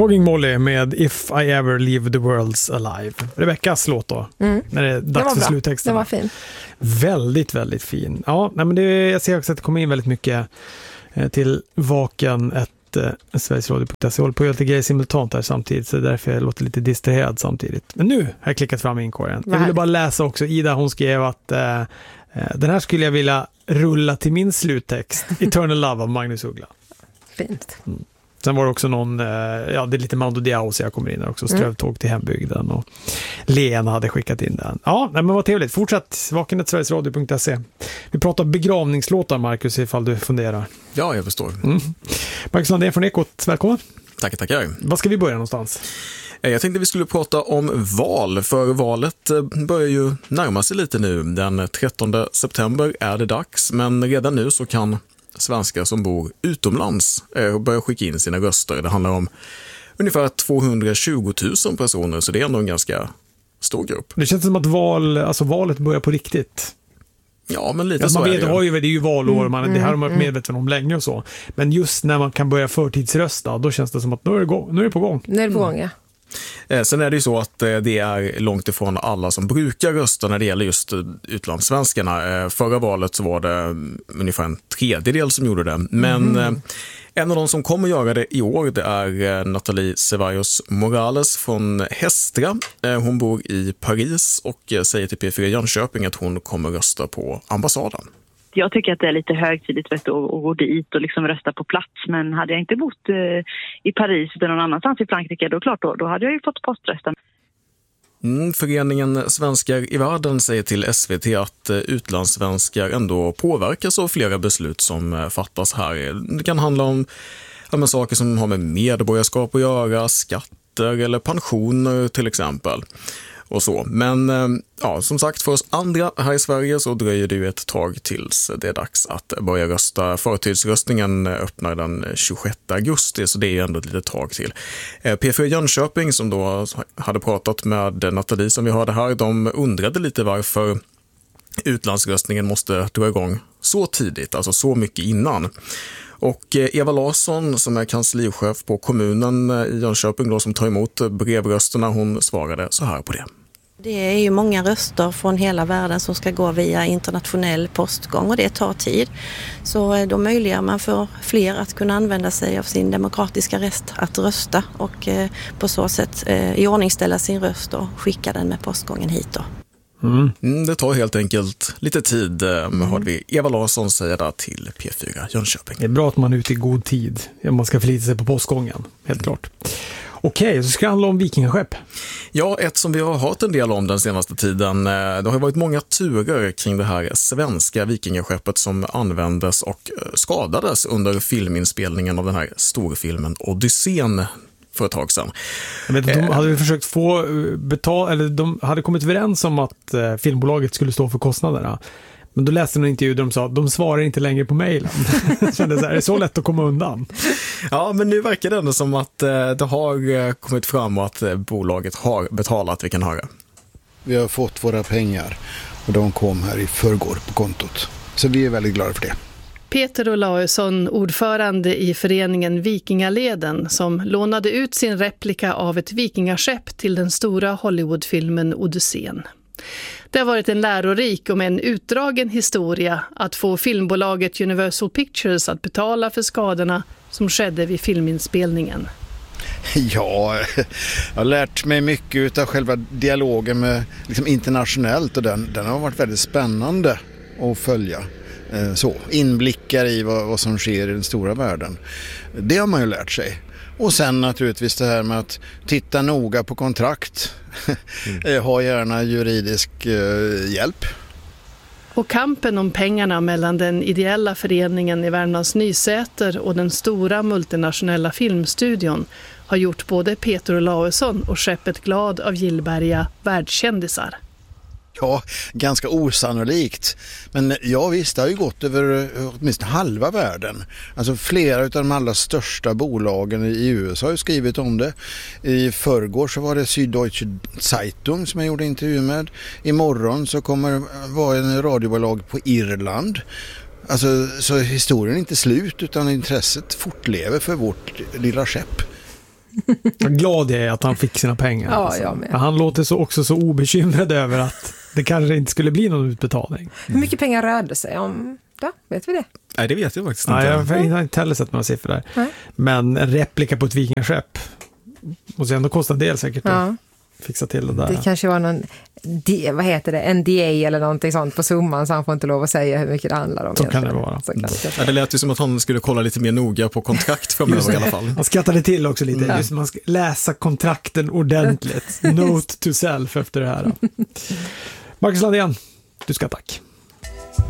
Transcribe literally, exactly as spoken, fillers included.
Flogging Molly med If I Ever Leave the World's Alive. Rebeckas låt då, mm. när det är dags för sluttexten. Det var fin. Väldigt, väldigt fin. Ja, nej, men det, jag ser också att det kommer in väldigt mycket eh, till Vaken, ett eh, Sveriges Radio punkt se. Jag håller på att göra lite grejer simultant här samtidigt, så därför jag låter lite distraherad samtidigt. Men nu har jag klickat fram inkorgen. Jag ville bara läsa också, Ida hon skrev att eh, den här skulle jag vilja rulla till min sluttext, Eternal Love av Magnus Uggla. Fint. Mm. Sen var det också någon, ja det är lite Mando Diao så jag kommer in där också, Strövtåg till hembygden och Lena hade skickat in den. Ja, nej, men vad trevligt. Fortsätt, vakenet sveriges radio punkt se. Vi pratar begravningslåtar, Marcus, ifall du funderar. Ja, jag förstår. Mm. Marcus Landén från Ekot, välkommen. Tackar, tackar. Vad ska vi börja någonstans? Jag tänkte vi skulle prata om val, för valet börjar ju närma sig lite nu. Den trettonde september är det dags, men redan nu så kan svenskar som bor utomlands börja skicka in sina röster. Det handlar om ungefär tvåhundratjugo tusen personer, så det är ändå en ganska stor grupp. Det känns som att val, alltså valet börjar på riktigt. Ja, men lite ja, så man är vet, det. Har ju, det är ju valår, man, mm, det här har man varit mm. medveten om länge och så. Men just när man kan börja förtidsrösta, då känns det som att nu är det, gå, nu är det på gång. Nu är det på gång, ja. Sen är det ju så att det är långt ifrån alla som brukar rösta när det gäller just utlandssvenskarna. Förra valet så var det ungefär en tredjedel som gjorde det. Men mm. en av de som kommer göra det i år, det är Nathalie Ceballos Morales från Hestra. Hon bor i Paris och säger till P fyra Jönköping att hon kommer rösta på ambassaden. Jag tycker att det är lite högtidigt vet, att, att gå dit och liksom rösta på plats. Men hade jag inte bott eh, i Paris utan någon annanstans i Frankrike, då klart då, då hade jag ju fått poströsta. Mm, föreningen Svenskar i världen säger till S V T att eh, utlandssvenskar ändå påverkas av flera beslut som eh, fattas här. Det kan handla om ja, saker som har med medborgarskap att göra, skatter eller pensioner till exempel. Och så. Men ja, som sagt, för oss andra här i Sverige så dröjer det ju ett tag tills det är dags att börja rösta. Förtidsröstningen öppnar den tjugosjätte augusti, så det är ju ändå ett litet tag till. P fyra Jönköping som då hade pratat med Nathalie som vi hörde här, de undrade lite varför utlandsröstningen måste dra igång så tidigt, alltså så mycket innan. Och Eva Larsson som är kanslichef på kommunen i Jönköping då, som tar emot brevrösterna, hon svarade så här på det. Det är ju många röster från hela världen som ska gå via internationell postgång och det tar tid. Så då möjliggör man för fler att kunna använda sig av sin demokratiska rätt att rösta och på så sätt i ordningställa sin röst och skicka den med postgången hit då. Mm. Mm, det tar helt enkelt lite tid, mm. hörde vi Eva Larsson säga där till P fyra Jönköping. Det är bra att man är ute i god tid. Man ska förlita sig på postgången, helt klart. Okej, så ska det handla om vikingaskepp. Ja, ett som vi har hört en del om den senaste tiden. Det har varit många turer kring det här svenska vikingaskeppet som användes och skadades under filminspelningen av den här storfilmen Odysseen för ett tag sedan. Jag vet, de hade försökt få betala, eller de hade kommit överens om att filmbolaget skulle stå för kostnaderna. Men då läste de en intervju där de sa att de svarar inte längre på mejlen. Kände så här, är det så lätt att komma undan? Ja, men nu verkar det ändå som att det har kommit fram och att bolaget har betalat, vi kan höra. Vi har fått våra pengar och de kom här i förrgår på kontot. Så vi är väldigt glada för det. Peter Olausson, ordförande i föreningen Vikingaleden, som lånade ut sin replika av ett vikingaskepp till den stora Hollywoodfilmen Odysseen. Det har varit en lärorik och en utdragen historia att få filmbolaget Universal Pictures att betala för skadorna som skedde vid filminspelningen. Ja, jag har lärt mig mycket av själva dialogen med liksom internationellt och den, den har varit väldigt spännande att följa. Så, inblickar i vad, vad som sker i den stora världen. Det har man ju lärt sig. Och sen naturligtvis det här med att titta noga på kontrakt. Mm. Ha gärna juridisk eh, hjälp. Och kampen om pengarna mellan den ideella föreningen i Värmlands Nysäter och den stora multinationella filmstudion har gjort både Peter Olausson och skeppet Glad av Gillberga världskändisar. Ja, ganska osannolikt. Men ja visst, det har ju gått över åtminstone halva världen. Alltså flera av de allra största bolagen i U S A har ju skrivit om det. I förrgår så var det Süddeutsche Zeitung som jag gjorde intervju med. Imorgon så kommer det vara en radiobolag på Irland. Alltså, så historien är inte slut utan intresset fortlever för vårt lilla skepp. Jag är glad jag är att han fick sina pengar. Ja, alltså. jag med. Men han låter så också så obekymrad över att det kanske inte skulle bli någon utbetalning. Hur mycket pengar rörde sig om? Då, vet vi det? Nej, det vet jag faktiskt Ja, inte. jag har inte heller sett några siffror där. Nej. Men en replika på ett vikingaskepp måste ändå kosta en del säkert att Ja. fixa till det där. Det kanske var någon, D, vad heter det, N D A eller någonting sånt på summan, så han får inte lov att säga hur mycket det handlar om. Så kan det vara. Så kan det. Ja, det lät ju som att han skulle kolla lite mer noga på kontrakt framöver i alla fall. Han skrattade till också lite. Mm. Just man ska läsa kontrakten ordentligt. Note to self efter det här. Marcus Landén, du ska tack.